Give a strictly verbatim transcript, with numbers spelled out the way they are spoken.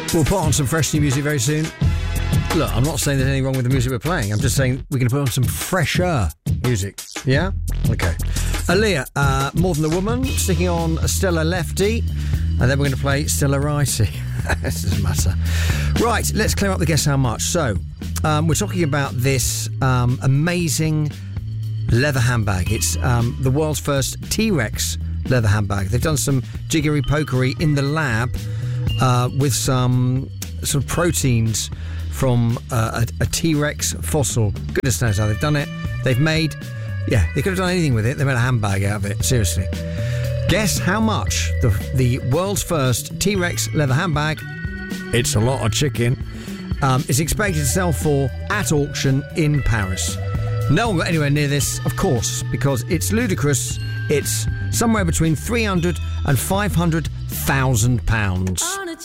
We'll put on some fresh new music very soon. Look, I'm not saying there's anything wrong with the music we're playing. I'm just saying we're going to put on some fresher music. Yeah? Okay. Aaliyah, uh, More Than a Woman, sticking on Stella Lefty. And then we're going to play Stella Righty. This doesn't matter. Right, let's clear up the guess how much. So, um, we're talking about this um, amazing leather handbag. It's um, the world's first T-Rex leather handbag. They've done some jiggery pokery in the lab uh, with some sort of proteins from uh, a, a T-Rex fossil. Goodness knows how they've done it. They've made, yeah, they could have done anything with it. They made a handbag out of it, seriously. Guess how much the, the world's first T-Rex leather handbag, it's a lot of chicken, um, is expected to sell for at auction in Paris. No one got anywhere near this, of course, because it's ludicrous. It's somewhere between three hundred and five hundred thousand pounds. On a